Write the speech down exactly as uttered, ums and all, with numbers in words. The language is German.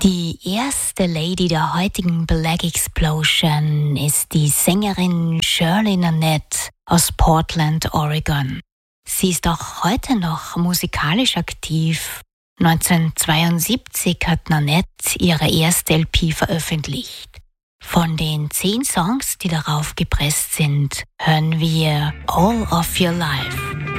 Die erste Lady der heutigen Black Explosion ist die Sängerin Shirley Nanette aus Portland, Oregon. Sie ist auch heute noch musikalisch aktiv. neunzehnhundertzweiundsiebzig hat Nanette ihre erste L P veröffentlicht. Von den zehn Songs, die darauf gepresst sind, hören wir All of Your Life.